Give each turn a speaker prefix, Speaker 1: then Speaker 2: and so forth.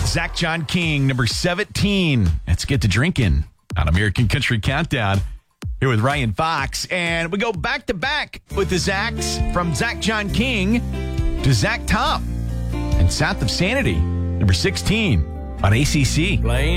Speaker 1: Zach John King, number 17. Let's get to drinking on American Country Countdown. Here with Ryan Fox. And we go back to back with the Zachs from Zach John King to Zach Top and South of Sanity, number 16 on ACC.
Speaker 2: Playing